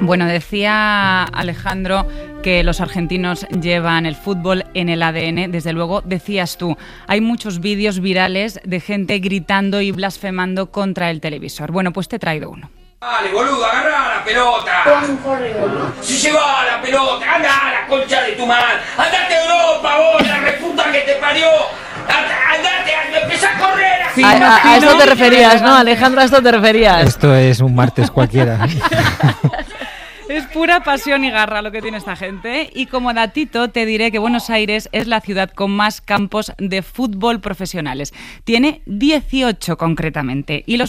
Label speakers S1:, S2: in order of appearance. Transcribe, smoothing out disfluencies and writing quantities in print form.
S1: Bueno, decía Alejandro que los argentinos llevan el fútbol en el ADN. Desde luego, decías tú, hay muchos vídeos virales de gente gritando y blasfemando contra el televisor. Bueno, pues te he traído uno.
S2: Dale, boludo, agarrá la pelota. Si se va la pelota, anda a la concha de tu madre. Andate a Europa, vos, la reputa que te parió. Andate, empezá a correr. Así.
S3: A esto te referías, ¿no, Alejandro? A esto te referías.
S4: Esto es un martes cualquiera.
S1: Es pura pasión y garra lo que tiene esta gente. Y como datito te diré que Buenos Aires es la ciudad con más campos de fútbol profesionales. Tiene 18 concretamente. Y los